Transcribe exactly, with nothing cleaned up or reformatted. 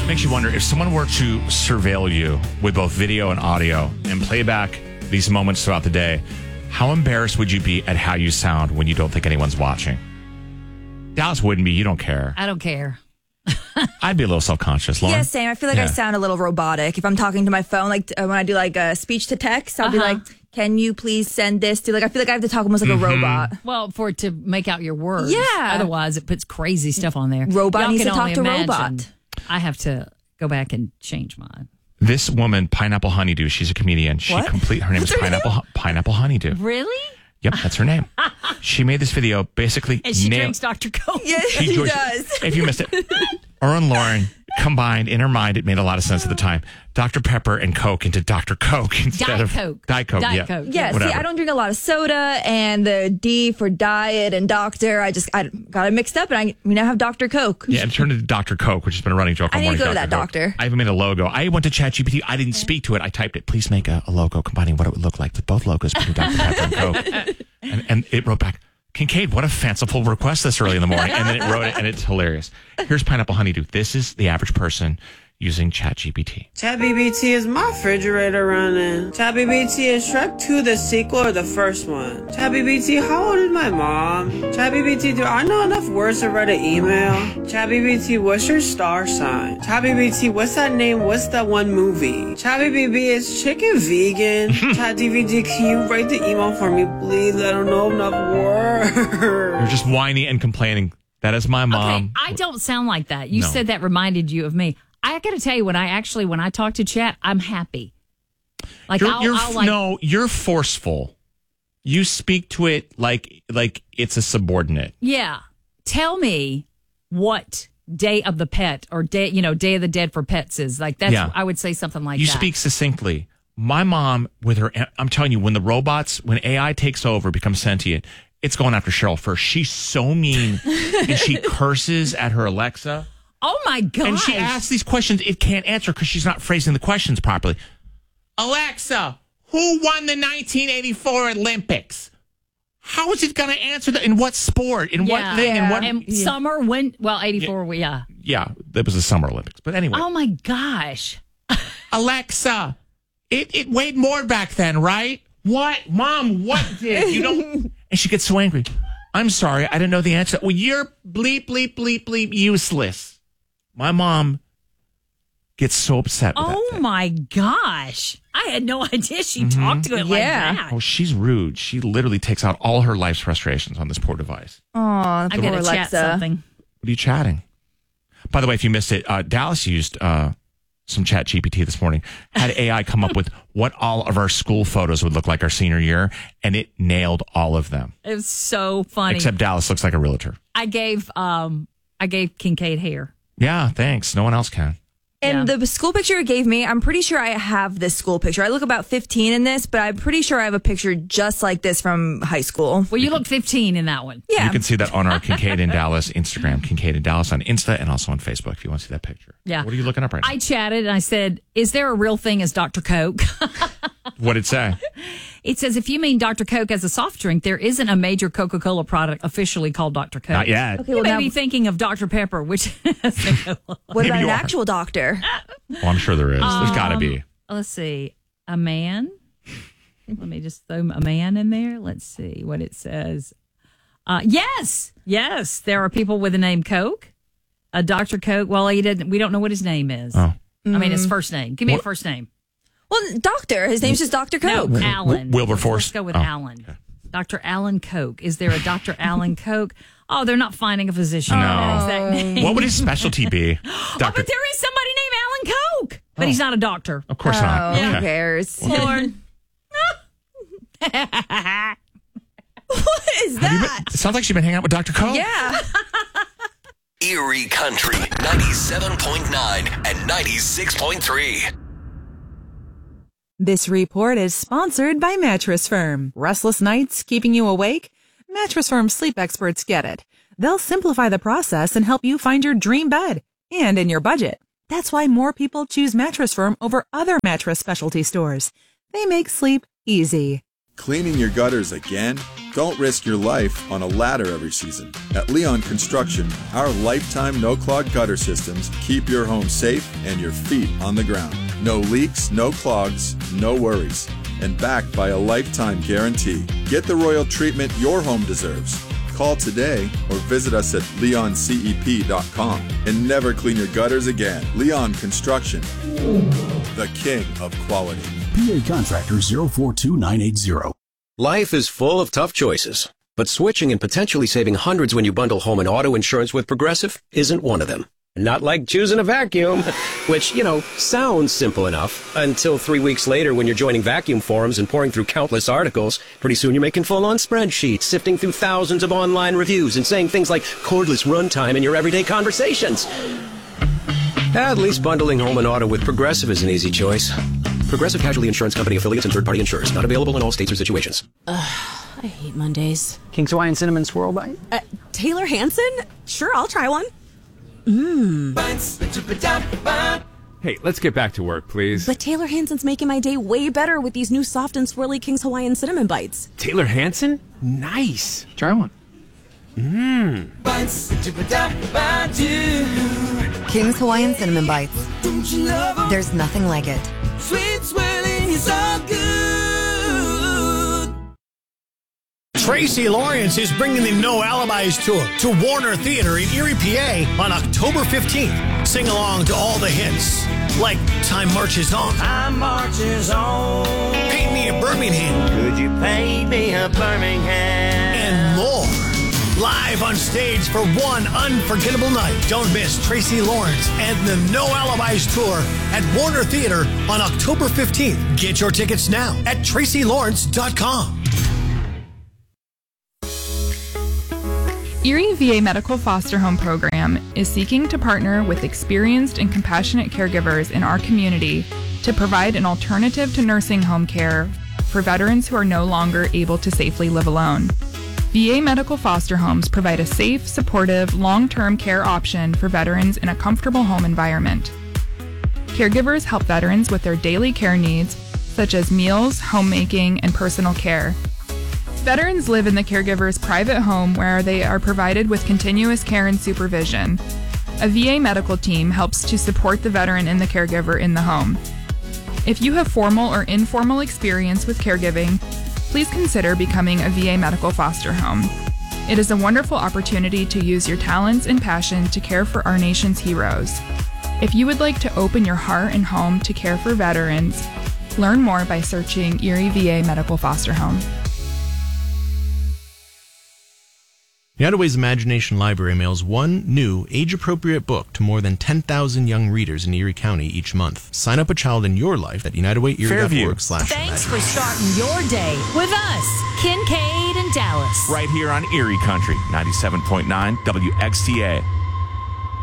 Makes you wonder if someone were to surveil you with both video and audio and play back these moments throughout the day, how embarrassed would you be at how you sound when you don't think anyone's watching? Dallas wouldn't be. You don't care. I don't care. I'd be a little self-conscious, Lauren. Yeah, same. I feel like Yeah. I sound a little robotic. If I'm talking to my phone, like uh, when I do like a speech to text, I'll Uh-huh. be like, can you please send this to, like, I feel like I have to talk almost like Mm-hmm. a robot. Well, for it to make out your words. Yeah. Otherwise, it puts crazy stuff on there. Robot Y'all needs can to talk only to imagine. robot. I have to go back and change mine. This woman, Pineapple Honeydew, she's a comedian. She What? complete. Her name is What's her Pineapple Hu- Pineapple Honeydew. Really? Yep, that's her name. She made this video basically. And she nail- drinks Doctor Coke. Yeah, She he George- does. If you missed it, her and Lauren combined in her mind. It made a lot of sense at the time. Doctor Pepper and Coke into Doctor Coke instead Diet of Coke. Diet Coke. Diet yeah. Coke. Yeah, see, Whatever. I don't drink a lot of soda, and the D for diet and doctor, I just I got it mixed up, and I we now have Doctor Coke. Yeah, and turned into Doctor Coke, which has been a running joke. I on need to Morning go to that Coke. doctor. I even made a logo. I went to ChatGPT. I didn't speak to it. I typed it. Please make a, a logo combining what it would look like with both logos between Doctor Pepper and Coke. And, and it wrote back, Kincaid, what a fanciful request this early in the morning. And then it wrote it, and it's hilarious. Here's Pineapple Honeydew. This is the average person using ChatGPT. ChatGPT, is my refrigerator running? ChatGPT, is Shrek two the sequel or the first one? ChatGPT, how old is my mom? ChatGPT, do I know enough words to write an email? ChatGPT, what's your star sign? ChatGPT, what's that name? What's that one movie? ChatGPT, is chicken vegan? ChatGPT, can you write the email for me, please? I don't know enough words. You're just whiny and complaining. That is my mom. Okay, I don't sound like that. You No. said that reminded you of me. I got to tell you, when I actually, when I talk to chat, I'm happy. Like, You're, I'll, you're I'll like, no, you're forceful. You speak to it like like it's a subordinate. yeah. Tell me what Day of the Pet or day, you know, Day of the Dead for pets is. Like, that's, Yeah. I would say something like You that. speak succinctly. My mom, with her, I'm telling you, when the robots, when A I takes over, becomes sentient, it's going after Cheryl first. She's so mean, and she curses at her Alexa. Oh my gosh. And she asks these questions it can't answer because she's not phrasing the questions properly. Alexa, who won the nineteen eighty-four Olympics? How is it going to answer that? In what sport? In what thing? In what? And summer, when, well, eighty-four, yeah. Yeah, that was the Summer Olympics. But anyway, Oh my gosh. Alexa, it, it weighed more back then, right? What? Mom, what did? You don't. And she gets so angry. I'm sorry, I didn't know the answer. Well, you're bleep, bleep, bleep, bleep useless. My mom gets so upset with that Oh thing. my gosh. I had no idea she talked to it like Yeah. that. Oh, she's rude. She literally takes out all her life's frustrations on this poor device. Aw, I poor got to chat Alexa. something. What are you chatting? By the way, if you missed it, uh, Dallas used uh, some Chat G P T this morning, had A I come up with what all of our school photos would look like our senior year, and it nailed all of them. It was so funny. Except Dallas looks like a realtor. I gave um I gave Kincaid hair. Yeah, thanks. No one else can. And Yeah. the school picture it gave me, I'm pretty sure I have this school picture. I look about fifteen in this, but I'm pretty sure I have a picture just like this from high school. Well, you look fifteen in that one. Yeah. You can see that on our Kincaid and Dallas Instagram, Kincaid and Dallas on Insta, and also on Facebook if you want to see that picture. Yeah. What are you looking up right now? I chatted and I said, "Is there a real thing as Doctor Coke?" What did it say? It says, "If you mean Doctor Coke as a soft drink, there isn't a major Coca-Cola product officially called Doctor Coke." Not yet. Okay, You well, may now, be thinking of Doctor Pepper, which what Maybe about you an are. actual doctor? Well, I'm sure there is. There's got to be. let's see, a man. Let me just throw a man in there. Let's see what it says. Uh, yes, yes, there are people with the name Coke. A Doctor Coke. Well, he didn't. We don't know what his name is. Oh. I mean, his first name. Give me What- a first name. Well, doctor. His name's just Doctor Coke. No, Alan. Wilberforce? Let's go with Oh, Alan. Doctor Alan Coke. Is there a Doctor Alan Coke? Oh, they're not finding a physician. No. That exact name. What would his specialty be? Oh, Doctor but there is somebody named Alan Coke, but he's not a doctor. Of course Oh, not. who Okay. cares? Lord. What is Have you that? been- it sounds like she's been hanging out with Doctor Coke. Yeah. Erie Country ninety-seven point nine and ninety-six point three. This report is sponsored by Mattress Firm. Restless nights keeping you awake? Mattress Firm sleep experts get it. They'll simplify the process and help you find your dream bed and in your budget. That's why more people choose Mattress Firm over other mattress specialty stores. They make sleep easy. Cleaning your gutters again? Don't risk your life on a ladder every season. At Leon Construction, our lifetime no-clog gutter systems keep your home safe and your feet on the ground. No leaks, no clogs, no worries. And backed by a lifetime guarantee. Get the royal treatment your home deserves. Call today or visit us at leon cep dot com and never clean your gutters again. Leon Construction, the king of quality. P A Contractor zero four two nine eight zero. Life is full of tough choices, but switching and potentially saving hundreds when you bundle home and auto insurance with Progressive isn't one of them. Not like choosing a vacuum, which, you know, sounds simple enough until three weeks later when you're joining vacuum forums and pouring through countless articles. Pretty soon you're making full-on spreadsheets, sifting through thousands of online reviews and saying things like cordless runtime in your everyday conversations. At least bundling home and auto with Progressive is an easy choice. Progressive Casualty Insurance Company affiliates and third-party insurers. Not available in all states or situations. Ugh, I hate Mondays. King's Hawaiian Cinnamon Swirl Bite? Uh, Taylor Hanson? Sure, I'll try one. Mmm. Hey, let's get back to work, please. But Taylor Hanson's making my day way better with these new soft and swirly King's Hawaiian Cinnamon Bites. Taylor Hanson? Nice. Try one. Mmm. King's Hawaiian Cinnamon Bites. There's nothing like it. Sweet swirling is all good. Tracy Lawrence is bringing the No Alibis Tour to Warner Theater in Erie, P A on October fifteenth. Sing along to all the hits like Time Marches On, Time Marches On, Paint Me a Birmingham, Could You Paint Me a Birmingham, and more. Live on stage for one unforgettable night. Don't miss Tracy Lawrence and the No Alibis Tour at Warner Theater on October fifteenth. Get your tickets now at tracy lawrence dot com. Erie V A Medical Foster Home Program is seeking to partner with experienced and compassionate caregivers in our community to provide an alternative to nursing home care for veterans who are no longer able to safely live alone. V A Medical Foster Homes provide a safe, supportive, long-term care option for veterans in a comfortable home environment. Caregivers help veterans with their daily care needs, such as meals, homemaking, and personal care. Veterans live in the caregiver's private home where they are provided with continuous care and supervision. A V A medical team helps to support the veteran and the caregiver in the home. If you have formal or informal experience with caregiving, please consider becoming a V A medical foster home. It is a wonderful opportunity to use your talents and passion to care for our nation's heroes. If you would like to open your heart and home to care for veterans, learn more by searching Erie V A Medical Foster Home. United Way's Imagination Library mails one new, age-appropriate book to more than ten thousand young readers in Erie County each month. Sign up a child in your life at united way erie dot org slash Thanks for starting your day with us, Kincaid and Dallas. Right here on Erie Country, ninety-seven point nine W X T A.